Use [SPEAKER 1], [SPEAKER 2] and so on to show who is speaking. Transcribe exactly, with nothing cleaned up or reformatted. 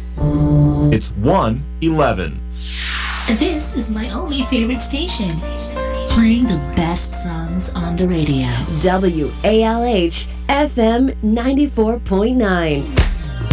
[SPEAKER 1] It's one eleven.
[SPEAKER 2] This is my only favorite station, playing the best songs on the radio.
[SPEAKER 3] W A L H F M ninety-four point nine.